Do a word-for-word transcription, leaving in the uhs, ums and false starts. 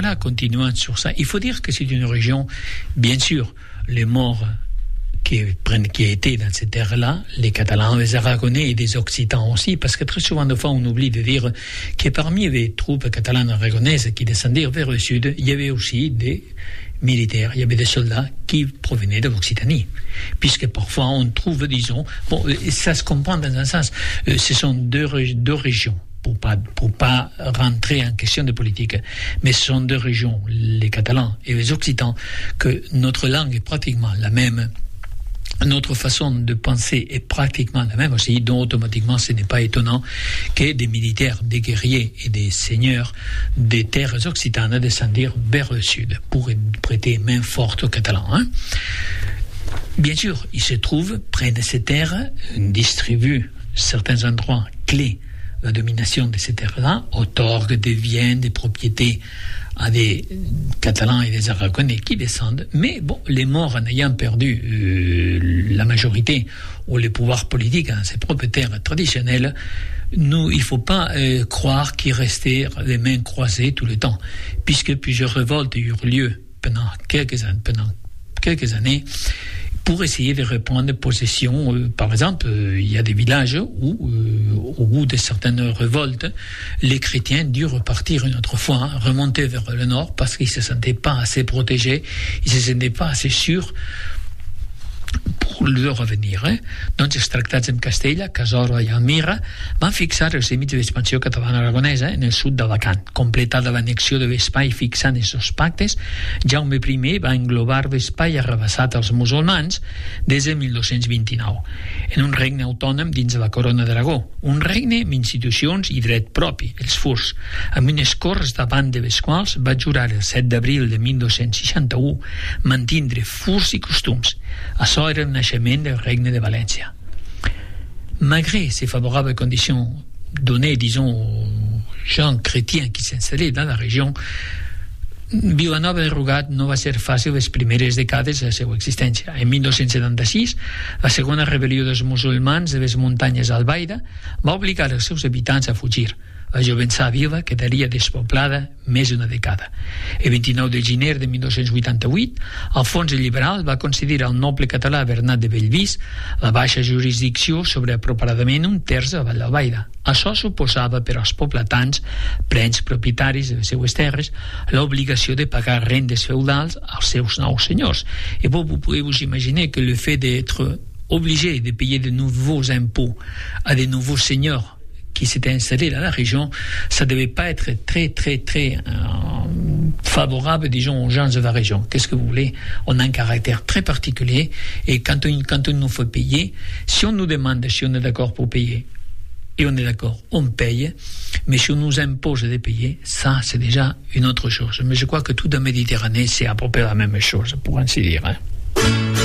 voilà, continuant sur ça, il faut dire que c'est une région, bien sûr, les morts qui, prennent, qui étaient dans cette terre-là, les Catalans, les Aragonais et des Occitans aussi, parce que très souvent de fois on oublie de dire que parmi les troupes catalanes aragonaises qui descendaient vers le sud, il y avait aussi des militaires, il y avait des soldats qui provenaient de l'Occitanie, puisque parfois on trouve, disons, bon, ça se comprend dans un sens, ce sont deux, deux régions, pour pas pour pas rentrer en question de politique, mais ce sont deux régions, les Catalans et les Occitans, que notre langue est pratiquement la même. Notre façon de penser est pratiquement la même aussi, donc automatiquement ce n'est pas étonnant que des militaires, des guerriers et des seigneurs des terres occitanes descendirent vers le sud pour prêter main forte aux Catalans. Hein. Bien sûr, ils se trouvent près de ces terres, distribuent certains endroits clés de la domination de ces terres-là, autorgues des biens, des propriétés à des Catalans et des Aragonais qui descendent, mais bon, les morts en ayant perdu euh, la majorité ou les pouvoirs politiques dans ces propres terres traditionnelles, nous, il ne faut pas euh, croire qu'ils restaient les mains croisées tout le temps, puisque plusieurs révoltes eurent lieu pendant quelques, an- pendant quelques années pour essayer de reprendre possession. Euh, par exemple, euh, il y a des villages où, euh, au bout de certaines révoltes, les chrétiens durent repartir une autre fois, hein, remonter vers le nord, parce qu'ils ne se sentaient pas assez protégés, ils ne se sentaient pas assez sûrs pour leur avenir. Eh? Doncs els tractats amb Castella, Casoro i Almira van fixar els límits de l'expansió catalana-aragonesa en el sud d'Alacant. Completada l'anexió de l'espai fixant aquests pactes, Jaume I va englobar l'espai arrabassat als musulmans des de mil dos-cents vint-i-nou, en un regne autònom dins de la Corona d'Aragó, un regne amb institucions i dret propi, els furs, amb unes corts davant de les quals va jurar el set d'abril de mil dos-cents seixanta-u mantindre furs i costums. Això era el naixement del regne de València. Malgré ces favorables conditions données, disons, aux gens chrétiens qui s'installaient dans la région, Vilanova de Rugat no va ser fàcil les primeres dècades de la seva existència. En mil dos-cents setanta-sis, la segona rebel·lió dels musulmans de les muntanyes Albaida va obligar els seus habitants a fugir. La Jovençà Viva quedaria despoblada més d'una dècada. El vint-i-nou de gener de mil dos-cents vuitanta-vuit, Alfons el Liberal va concedir al noble català Bernat de Bellvís la baixa jurisdicció sobre aproximadament un terç de la Vall d'Albaida. Això suposava per als pobletans, plens propietaris de les seues terres, l'obligació de pagar rendes feudals als seus nous senyors. Et vous, vous pouvez vous imaginer que le fait d'être obligé de payer de nouveaux impôts à de nouveaux seigneurs qui s'était installé dans la région, ça ne devait pas être très, très, très euh, favorable, disons, aux gens de la région. Qu'est-ce que vous voulez? On a un caractère très particulier, et quand on, quand on nous fait payer, si on nous demande si on est d'accord pour payer, et on est d'accord, on paye, mais si on nous impose de payer, ça, c'est déjà une autre chose. Mais je crois que tout en Méditerranée, c'est à peu près la même chose, pour ainsi dire. Hein.